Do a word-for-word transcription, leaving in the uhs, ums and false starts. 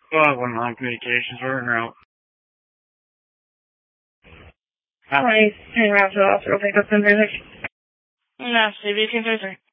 five one nine communications, we're en route. Alright, en route to hospital, pick up some music. No, C B two three three.